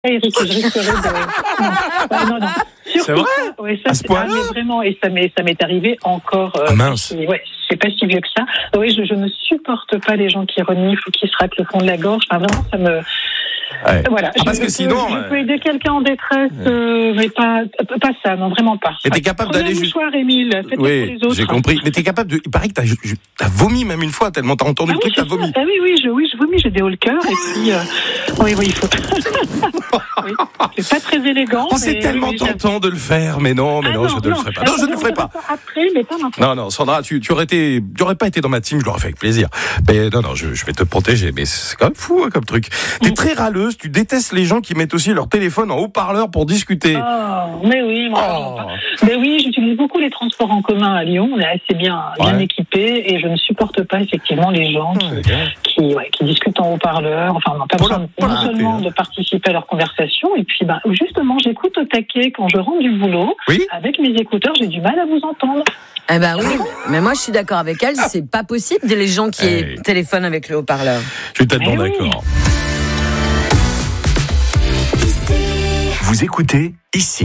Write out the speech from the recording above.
Eric, je risquerais de... Non. Surtout C'est vrai ça, ouais, ça, à ce point-là mais vraiment, et ça m'est arrivé encore... Ah mince. Ouais, c'est pas si vieux que ça. Oui, je ne supporte pas les gens qui reniflent ou qui se raclent le fond de la gorge. Enfin, vraiment, ça me... Ouais. Voilà. Parce que sinon... Je peux aider quelqu'un en détresse, mais pas ça, non, vraiment pas. Et t'es capable d'aller juste... Prenez un mouchoir, Émile, faites-le pour les autres. J'ai compris. Mais t'es capable de... Il paraît que t'as vomi même une fois, tellement t'as entendu le truc, t'as vomi. Ah oui, je vomis, j'ai des hauts le cœur, et puis... Oui, il faut... oui. C'est pas très élégant. Oh, c'est tellement tentant de le faire, mais non, je ne le ferai pas. Non, je ne le ferai pas. Après, mais pas maintenant. Non, Sandra, tu aurais pas été dans ma team, je l'aurais fait avec plaisir. Mais non, je vais te protéger. Mais c'est quand même fou, hein, comme truc. T'es très râleuse, tu détestes les gens qui mettent aussi leur téléphone en haut-parleur pour discuter. Oh, mais oui, mais oui, j'utilise beaucoup les transports en commun à Lyon. On est assez bien équipés et je ne supporte pas effectivement les gens qui discutent en haut-parleur. Enfin, on n'a pas besoin non seulement de participer à leur conversation, et puis justement, j'écoute au taquet quand je rentre du boulot. Oui. Avec mes écouteurs, j'ai du mal à vous entendre. Eh ben oui, mais moi je suis d'accord avec elle, c'est pas possible les gens qui téléphonent avec le haut-parleur. Je suis tellement d'accord. Vous écoutez ici.